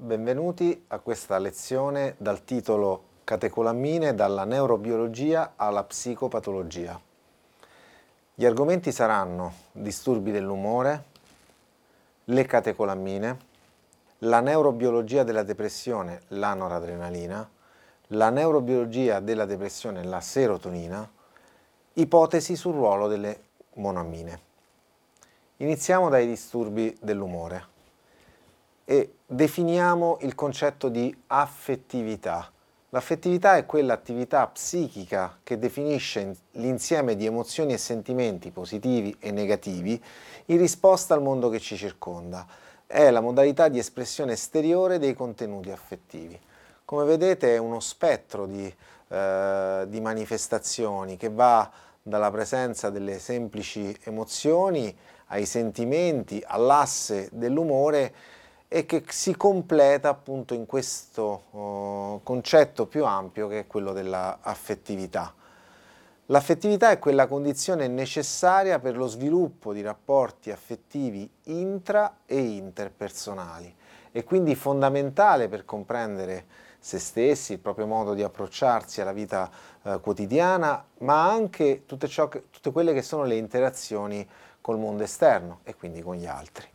benvenuti a questa lezione dal titolo Catecolammine dalla neurobiologia alla psicopatologia. Gli argomenti saranno disturbi dell'umore, le catecolammine, la neurobiologia della depressione, la noradrenalina, la neurobiologia della depressione, la serotonina, ipotesi sul ruolo delle monoammine. Iniziamo dai disturbi dell'umore e definiamo il concetto di affettività. L'affettività è quell'attività psichica che definisce l'insieme di emozioni e sentimenti positivi e negativi in risposta al mondo che ci circonda. È la modalità di espressione esteriore dei contenuti affettivi. Come vedete è uno spettro di manifestazioni che va dalla presenza delle semplici emozioni ai sentimenti, all'asse dell'umore e che si completa appunto in questo concetto più ampio che è quello dell'affettività. L'affettività è quella condizione necessaria per lo sviluppo di rapporti affettivi intra e interpersonali e quindi fondamentale per comprendere se stessi, il proprio modo di approcciarsi alla vita quotidiana, ma anche tutte quelle che sono le interazioni col mondo esterno e quindi con gli altri.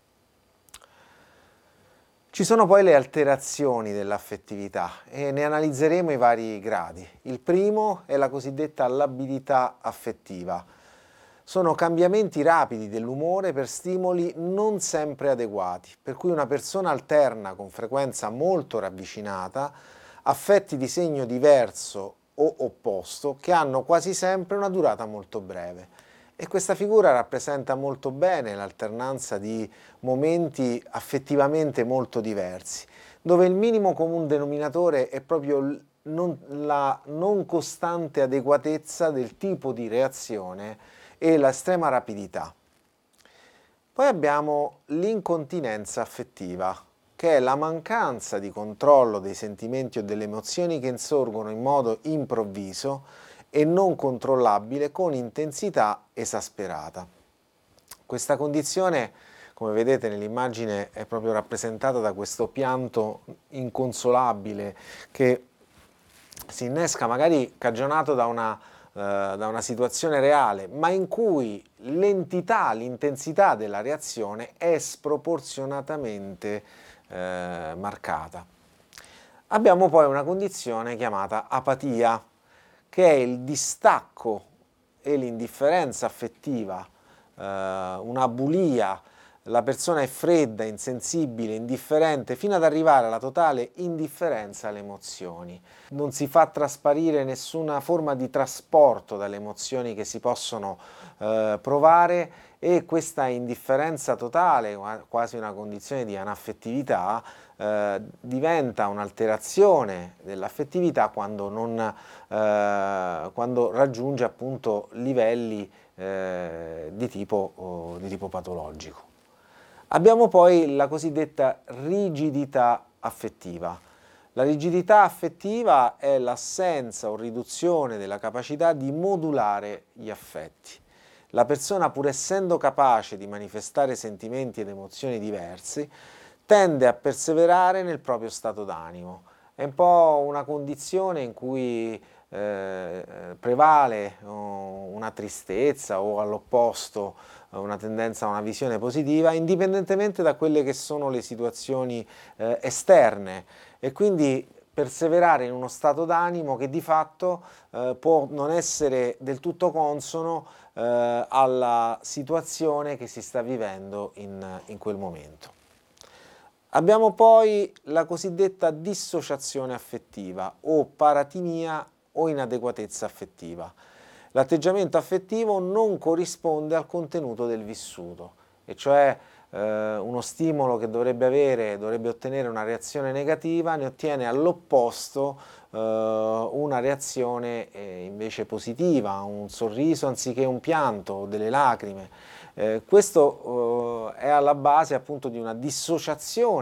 Ci sono poi le alterazioni dell'affettività e ne analizzeremo i vari gradi. Il primo è la cosiddetta labilità affettiva. Sono cambiamenti rapidi dell'umore per stimoli non sempre adeguati, per cui una persona alterna con frequenza molto ravvicinata affetti di segno diverso o opposto che hanno quasi sempre una durata molto breve. E questa figura rappresenta molto bene l'alternanza di momenti affettivamente molto diversi, dove il minimo comune denominatore è proprio la non costante adeguatezza del tipo di reazione e l'estrema rapidità. Poi abbiamo l'incontinenza affettiva, che è la mancanza di controllo dei sentimenti o delle emozioni che insorgono in modo improvviso e non controllabile con intensità esasperata. Questa condizione, come vedete nell'immagine, è proprio rappresentata da questo pianto inconsolabile che si innesca magari cagionato da una situazione reale, ma in cui l'entità, l'intensità della reazione è sproporzionatamente marcata. Abbiamo poi una condizione chiamata apatia, che è il distacco e l'indifferenza affettiva, una bulia, la persona è fredda, insensibile, indifferente, fino ad arrivare alla totale indifferenza alle emozioni. Non si fa trasparire nessuna forma di trasporto dalle emozioni che si possono provare e questa indifferenza totale, quasi una condizione di anaffettività, diventa un'alterazione dell'affettività quando raggiunge appunto livelli di tipo patologico. Abbiamo poi la cosiddetta rigidità affettiva. La rigidità affettiva è l'assenza o riduzione della capacità di modulare gli affetti. La persona, pur essendo capace di manifestare sentimenti ed emozioni diversi, tende a perseverare nel proprio stato d'animo. È un po' una condizione in cui prevale una tristezza o all'opposto una tendenza a una visione positiva, indipendentemente da quelle che sono le situazioni esterne e quindi perseverare in uno stato d'animo che di fatto può non essere del tutto consono alla situazione che si sta vivendo in quel momento. Abbiamo poi la cosiddetta dissociazione affettiva o paratimia o inadeguatezza affettiva. L'atteggiamento affettivo non corrisponde al contenuto del vissuto, e cioè uno stimolo che dovrebbe ottenere una reazione negativa, ne ottiene all'opposto una reazione invece positiva, un sorriso anziché un pianto o delle lacrime. Questo è alla base appunto di una dissociazione